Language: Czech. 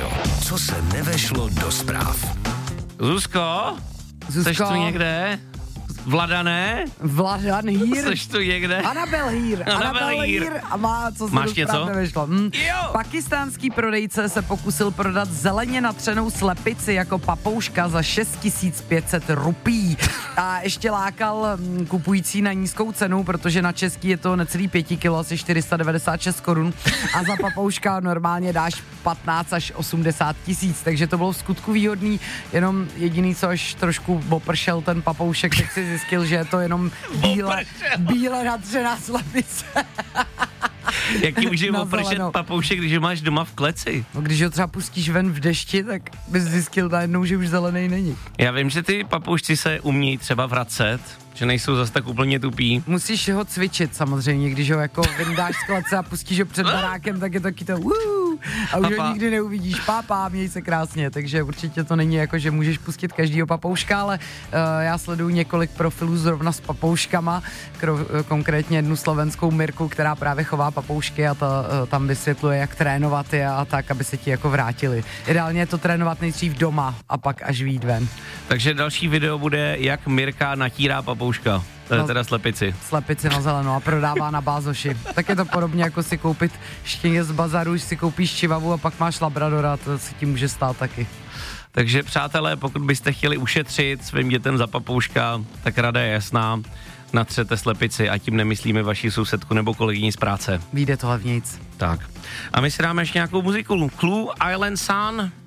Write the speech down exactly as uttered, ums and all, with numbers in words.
Radio. Co se nevešlo do zpráv? Zuzko? Zuzko? Seš tu někde? Vladané? Vladan Hýr. Seš tu někde? Anabel Hýr. Anabel Hýr. A má, co se Máš do něco? zpráv nevyšlo. Hm. Jo. Pakistánský prodejce se pokusil prodat zeleně natřenou slepici jako papouška za šest tisíc pět set rupí. A ještě lákal hm, kupující na nízkou cenu, protože na český je to necelý pěti kilo, asi čtyři sta devadesát šest korun. A za papouška normálně dáš patnáct až osmdesát tisíc, takže to bylo v skutku výhodný, jenom jediný, co až trošku opršel ten papoušek, tak si zjistil, že je to jenom bíle, bíle natřená slepice. Jak ti může Na opršet zelenou. papoušek, když ho máš doma v kleci? No, když ho třeba pustíš ven v dešti, tak bys zjistil najednou, že už zelený není. Já vím, že ty papoušci se umějí třeba vracet, že nejsou zas tak úplně tupí. Musíš ho cvičit samozřejmě, když ho jako vyndáš z klece a pustíš ho před barákem, tak je taky to uh, a už Papa. ho nikdy neuvidíš. Pápa, měj se krásně, takže určitě to není jako, že můžeš pustit každýho papouška, ale uh, já sleduju několik profilů zrovna s papouškama, kro, konkrétně jednu slovenskou Mirku, která právě chová papoušky a ta, uh, tam vysvětluje, jak trénovat je a tak, aby se ti jako vrátili. Ideálně je to trénovat nejdřív doma a pak až vyjít ven. Takže další video bude, jak Mirka natírá papouška. To je No. teda slepici. Slepici na zeleno a prodává na bázoši. Tak je to podobně jako si koupit štěně z bazaru, když si koupíš čivavu a pak máš labradora, to si ti může stát taky. Takže přátelé, pokud byste chtěli ušetřit svým dětem za papouška, tak rada je jasná. Natřete slepici a tím nemyslíme vaši sousedku nebo kolegyni z práce. Vyjde to levnějc. Tak. A my si dáme ještě nějakou muziku. Clue, Island Sun.